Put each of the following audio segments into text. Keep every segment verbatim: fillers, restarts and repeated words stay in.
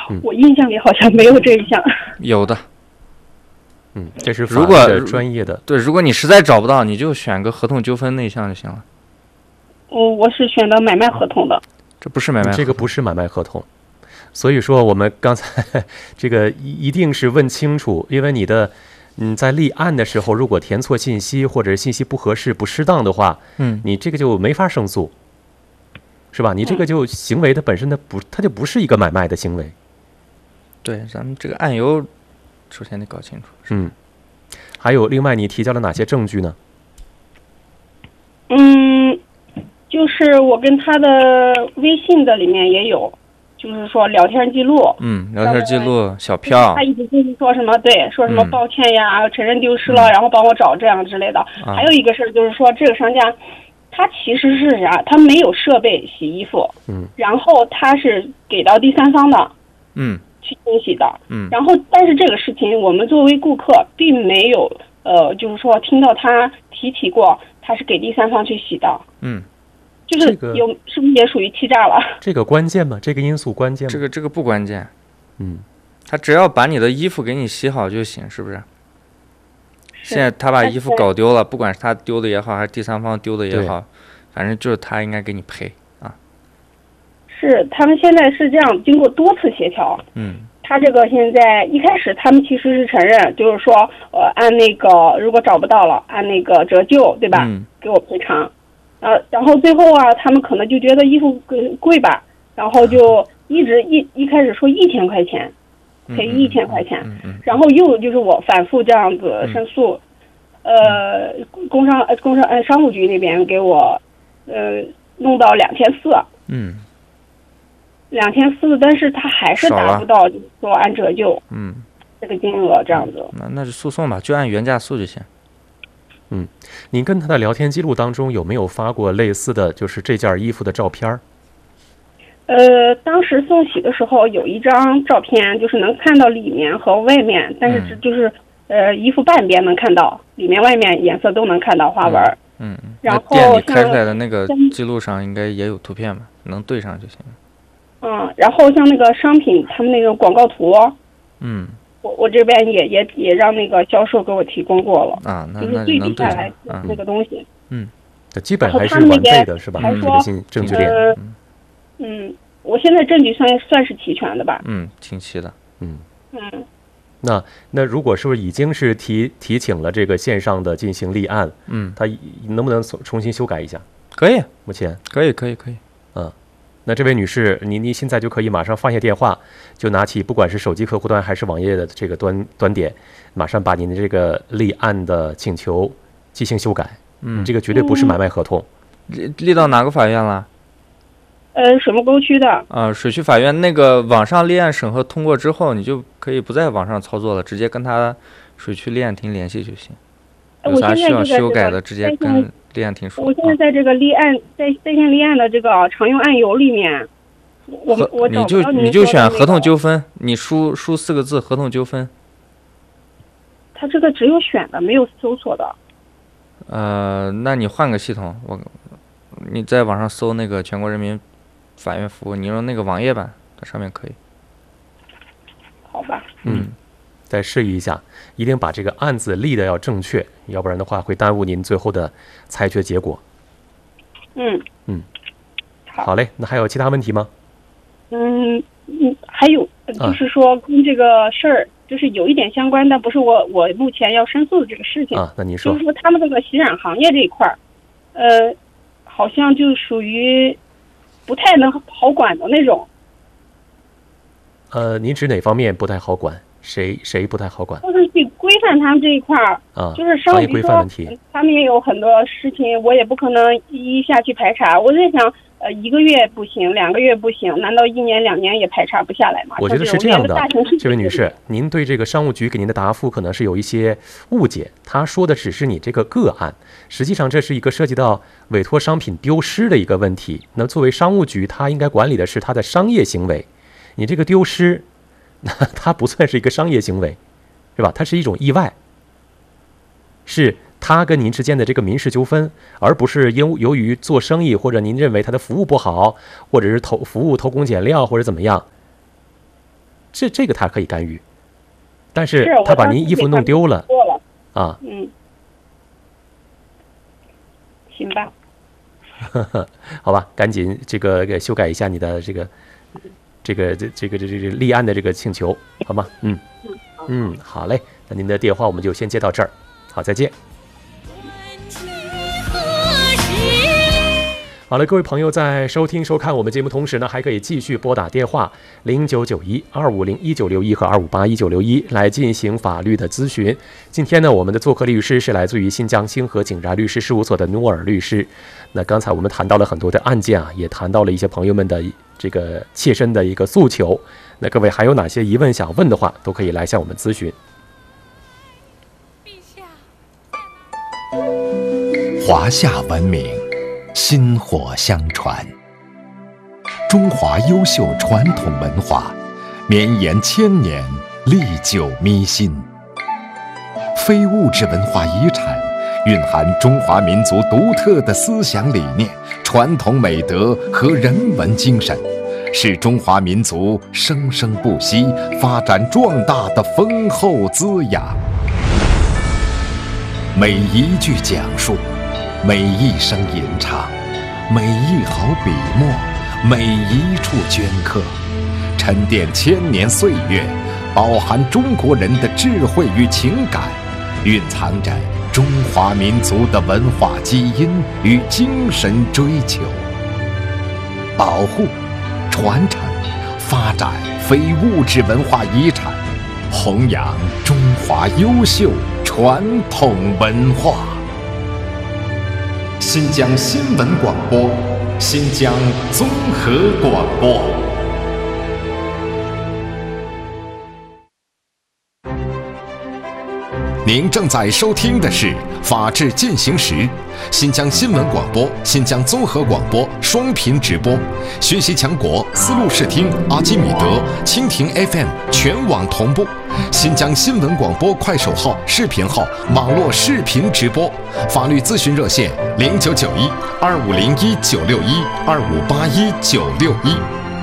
嗯、 我印象里好像没有这一项。 有的。 嗯，这是法律的专业的。 对，如果你实在找不到，你就选个合同纠纷那一项就行了。 我我是选的买卖合同的。 这不是买卖合同， 这个不是买卖合同。所以说我们刚才这个一定是问清楚，因为你的嗯在立案的时候，如果填错信息或者信息不合适、不适当的话， 嗯， 你这个就没法胜诉，是吧？你这个就行为它本身它不，它就不是一个买卖的行为。 对，咱们这个案由首先得搞清楚。 嗯，还有另外你提交了哪些证据呢？ 嗯，就是我跟他的微信的里面也有。就是说聊天记录， 嗯，聊天记录、小票， 他一直就是说什么对，说什么抱歉呀，嗯、承认丢失了，然后帮我找这样之类的。 啊、 还有一个事儿就是说，这个商家他其实是啥？他没有设备洗衣服， 嗯， 然后他是给到第三方的， 嗯， 去清洗的， 嗯， 然后但是这个事情我们作为顾客并没有呃，就是说听到他提起过他是给第三方去洗的， 嗯。 就是有、这个、是不是也属于欺诈了？ 这个关键吗？这个因素关键吗？ 这个这个不关键， 嗯， 他只要把你的衣服给你洗好就行，是不是？是现在他把衣服搞丢了，不管是他丢的也好，还是第三方丢的也好，反正就是他应该给你赔啊。 是他们现在是这样，经过多次协调， 嗯， 他这个现在一开始他们其实是承认，就是说呃按那个如果找不到了，按那个折旧对吧？ 嗯， 给我赔偿。呃，然后最后啊，他们可能就觉得衣服贵吧，然后就一直一一开始说一千块钱，赔一千块钱， 嗯嗯嗯嗯、 然后又就是我反复这样子申诉， 嗯、 呃，工商呃工商呃商务局那边给我呃弄到两千四， 嗯， 两千四，但是他还是达不到，就是说按折旧， 嗯， 这个金额这样子。 那那就诉讼吧，就按原价诉就行。 嗯，您跟他的聊天记录当中有没有发过类似的就是这件衣服的照片？ 呃，当时送洗的时候有一张照片，就是能看到里面和外面，但是就是、嗯、呃衣服半边能看到，里面外面颜色都能看到花纹。 嗯嗯。 然后店里开出来的那个记录上应该也有图片嘛，能对上就行。 嗯，然后像那个商品他们那个广告图， 嗯。 我我这边也也也让那个销售给我提供过了啊，那就是对比下来那个东西， 嗯， 基本还是完备的是吧？ 还说证据链， 呃，嗯，我现在证据算算是齐全的吧？ 嗯，挺齐的， 嗯嗯。 那那如果是不是已经是提提请了这个线上的进行立案， 嗯， 他能不能重新修改一下？ 可以， 目前可以，可以，可以， 嗯。那这位女士，你你现在就可以马上放下电话，就拿起不管是手机客户端还是网页的这个端端点，马上把您的这个立案的请求进行修改。 嗯， 这个绝对不是买卖合同。 立立到哪个法院了？ 呃，水木沟区的。 啊，水区法院那个网上立案审核通过之后，你就可以不在网上操作了，直接跟他水区立案庭联系就行。有啥需要修改的，直接跟立案庭说。 我现在在这个立案在在线立案的这个常用案由里面，我我你就你就选合同纠纷，你输输四个字合同纠纷。 他这个只有选的，没有搜索的。 呃，那你换个系统，我你在网上搜那个全国人民法院服务，你用那个网页版，它上面可以。 好吧。 嗯。再试一下，一定把这个案子立的要正确，要不然的话会耽误您最后的裁决结果。 嗯嗯， 好， 好嘞，那还有其他问题吗？ 嗯嗯，还有就是说跟这个事儿、啊、就是有一点相关，但不是我我目前要申诉的这个事情啊。那您说， 就是说他们这个洗染行业这一块儿，呃，好像就属于不太能好管的那种。 呃，您指哪方面不太好管？谁谁不太好管？ 就是去规范他们这一块儿啊， 就是商业规范问题，他们也有很多事情，我也不可能一一下去排查。我在想，呃，一个月不行，两个月不行，难道一年两年也排查不下来吗？ 我觉得是这样的，这位女士，您对这个商务局给您的答复可能是有一些误解。他说的只是你这个个案，实际上这是一个涉及到委托商品丢失的一个问题。那作为商务局，他应该管理的是他的商业行为，你这个丢失。那它不算是一个商业行为，是吧？它是一种意外，是他跟您之间的这个民事纠纷，而不是因由于做生意或者您认为他的服务不好，或者是投服务偷工减料或者怎么样， 这这个他可以干预，但是他把您衣服弄丢了啊， 嗯，行吧， 好吧，赶紧这个给修改一下你的这个这个这这个这这这立案的这个请求，好吗？嗯嗯，好嘞，那您的电话我们就先接到这儿，好，再见。好了，各位朋友，在收听收看我们节目同时呢，还可以继续拨打电话零九九一二五零一九六一和二五八一九六一来进行法律的咨询。今天呢，我们的做客律师是来自于新疆星河景察律师事务所的努尔律师。那刚才我们谈到了很多的案件啊，也谈到了一些朋友们的这个切身的一个诉求。那各位还有哪些疑问想问的话，都可以来向我们咨询。 华夏文明薪火相传，中华优秀传统文化绵延千年，历久弥新。非物质文化遗产蕴含中华民族独特的思想理念、传统美德和人文精神，是中华民族生生不息、发展壮大的丰厚滋养。每一句讲述，每一声吟唱，每一毫笔墨，每一处镌刻，沉淀千年岁月，饱含中国人的智慧与情感，蕴藏着中华民族的文化基因与精神追求。保护、传承、发展非物质文化遗产，弘扬中华优秀传统文化。新疆新闻广播，新疆综合广播。您正在收听的是《法治进行时》，新疆新闻广播、新疆综合广播双频直播，学习强国思路视听、阿基米德、蜻蜓 F M 全网同步。新疆新闻广播快手号、视频号网络视频直播，法律咨询热线零九九一二五零一九六一二五八一九六一。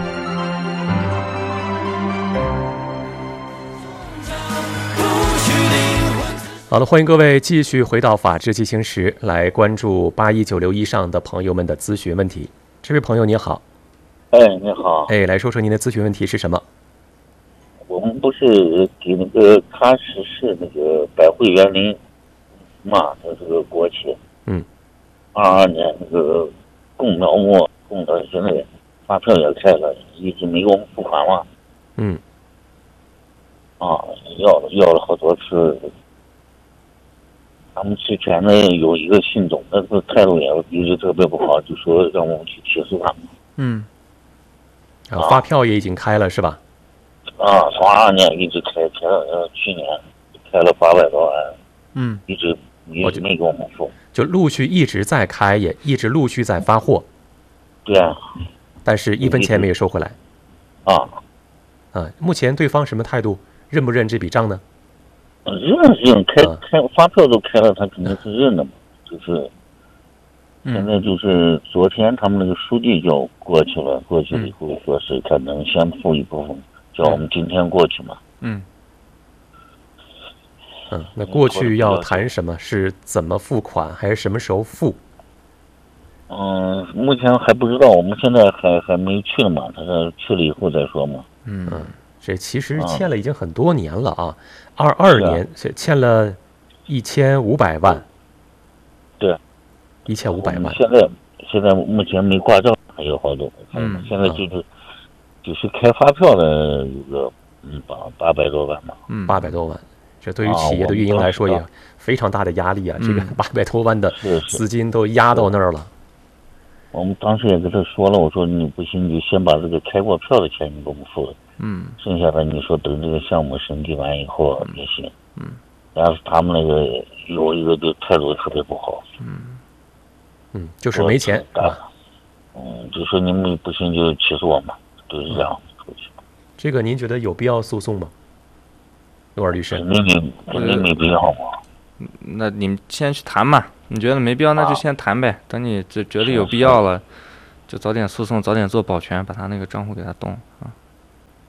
好了，欢迎各位继续回到法治进行时，来关注八一九六一上的朋友们的咨询问题。这位朋友你好。 哎，你好。 哎，来说说您的咨询问题是什么？ 我们不是给那个喀什市那个百汇园林嘛，它是个国企。 嗯。 二二年那个供苗木供到现在，发票也开了，一直没给我们付款嘛。 嗯。 啊，要了要了好多次。他们之前呢有一个信总，那个态度也一直特别不好，就说让我们去起诉他们。 嗯。啊，发票也已经开了是吧？ 啊，从二二年一直开开了，呃，去年开了八百多万。 嗯。 一直一直没给我们付。 就陆续一直在开，也一直陆续在发货。 对啊。 但是一分钱没有收回来。 啊。 啊，目前对方什么态度？认不认这笔账呢？ 认认开开发票都开了，他肯定是认的嘛。就是现在就是昨天他们那个书记就过去了，过去了以后说是可能先付一部分，叫我们今天过去嘛。 嗯。嗯，那过去要谈什么？是怎么付款，还是什么时候付？ 嗯，目前还不知道，我们现在还还没去呢嘛，他说去了以后再说嘛。 嗯。这其实欠了已经很多年了啊，二二年欠了一千五百万。 对， 一千五百万。 现在现在目前没挂账，还有好多。嗯，现在就是、嗯、就是开发票的有个嗯八八百多万嘛。 嗯，八百多万，这对于企业的运营来说也非常大的压力啊！啊这个八百多万的资金都压到那儿了。 我们当时也跟他说了，我说你不行，你就先把这个开过票的钱你给我们付了。 嗯， 剩下的你说等这个项目审计完以后也行。 嗯， 然后他们那个有一个就态度特别不好。 嗯，嗯，就是没钱啊。 嗯，就说你们不行就起诉我们，就是这样。 嗯、这个您觉得有必要诉讼吗？努尔律师， 肯定没肯定没必要嘛。 那你们先去谈嘛，你觉得没必要，那就先谈呗。啊、等你觉觉得有必要了，就早点诉讼，早点做保全，把他那个账户给他动啊。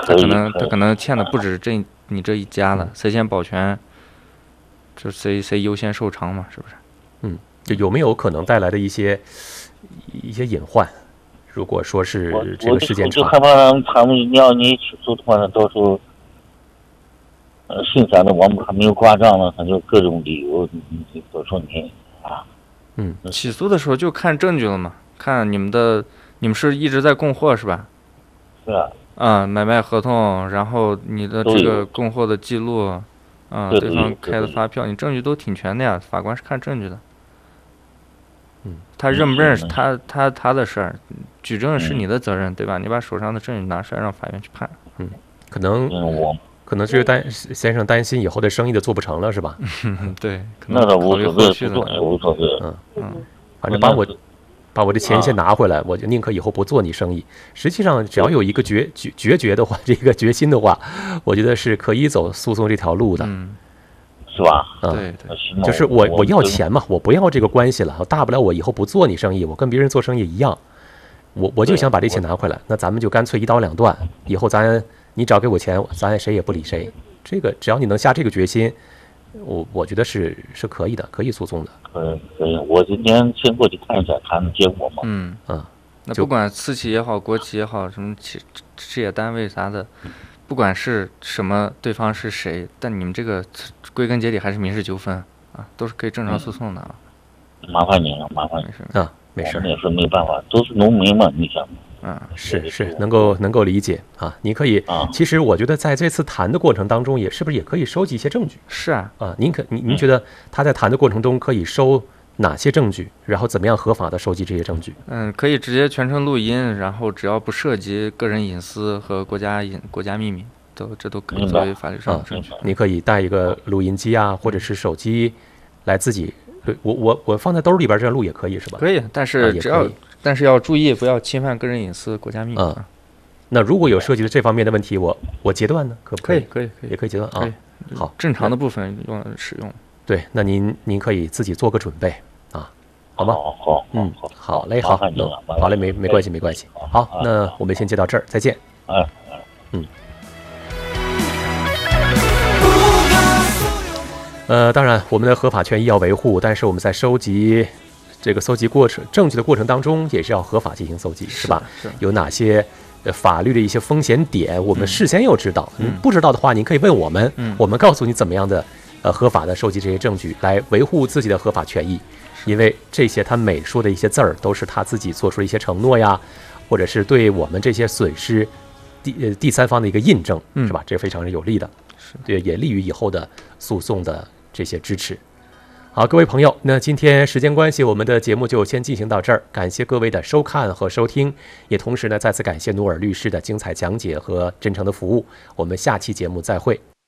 他可能他可能欠的不止这你这一家了，谁先保全，就谁谁优先受偿嘛，是不是？ 嗯，就有没有可能带来的一些一些隐患？如果说是这个时间长， 我就害怕他们要你起诉的话呢，到时候，呃，姓啥的王还没有挂账呢，他就各种理由，你你都说你啊， 嗯， 起诉的时候就看证据了嘛，看你们的，你们是一直在供货是吧？ 是啊。 啊、嗯，买卖合同，然后你的这个供货的记录，啊、嗯，对方开的发票，你证据都挺全的呀。法官是看证据的。 嗯， 他认不认识他他他的事儿，举证是你的责任，对吧？你把手上的证据拿出来，让法院去判。 嗯，可能可能就是担先生担心以后的生意都做不成了，是吧？ 对， 那倒无所谓， 不做也无所谓。 嗯嗯，反正把我。把我的钱先拿回来，我就宁可以后不做你生意。实际上，只要有一个决决决绝的话，这个决心的话，我觉得是可以走诉讼这条路的， 嗯， 是吧？ 嗯， 对对， 就是我我要钱嘛，我不要这个关系了，大不了我以后不做你生意，我跟别人做生意一样，我我就想把这钱拿回来，那咱们就干脆一刀两断，以后咱你找给我钱，咱谁也不理谁。这个只要你能下这个决心，我我觉得是是可以的，可以诉讼的。 可以可以，我今天先过去看一下谈的结果嘛。 嗯嗯， 那不管私企也好，国企也好，什么企事业单位啥的，不管是什么，对方是谁，但你们这个归根结底还是民事纠纷啊，都是可以正常诉讼的啊。 麻烦你了，麻烦你啊，没事。 也是没办法，都是农民嘛，你想。 嗯， 是是，能够能够理解啊。你可以， 啊、 其实我觉得在这次谈的过程当中，也是不是也可以收集一些证据？ 是啊， 啊，您可您您觉得他在谈的过程中可以收哪些证据？然后怎么样合法的收集这些证据？ 嗯，可以直接全程录音，然后只要不涉及个人隐私和国家隐国家秘密，都这都可以作为法律上的证据。 啊、你可以带一个录音机啊，或者是手机来自己，我我我放在兜里边这样录也可以是吧？ 可以，但是只要。 啊但是要注意，不要侵犯个人隐私、国家秘密。 嗯，那如果有涉及的这方面的问题，我我截断呢？可不可以？ 可以，可以， 也可以截断啊。好， 正常的部分用使用。 对，那您您可以自己做个准备啊，好吗？ 好，好， 嗯，好嘞，好，好嘞，没没关系，没关系。好，那我们先接到这儿，再见。 嗯嗯。呃，当然，我们的合法权益要维护，但是我们在收集。这个搜集过程证据的过程当中，也是要合法进行搜集，是吧？ 是有哪些呃法律的一些风险点，我们事先要知道。 嗯， 不知道的话，您可以问我们， 嗯， 我们告诉你怎么样的呃合法的收集这些证据，来维护自己的合法权益。因为这些他每说的一些字儿，都是他自己做出的一些承诺呀，或者是对我们这些损失第呃第三方的一个印证， 嗯， 是吧？这非常是有利的， 是对，也利于以后的诉讼的这些支持。好，各位朋友，那今天时间关系，我们的节目就先进行到这儿。感谢各位的收看和收听，也同时呢，再次感谢努尔律师的精彩讲解和真诚的服务。我们下期节目再会。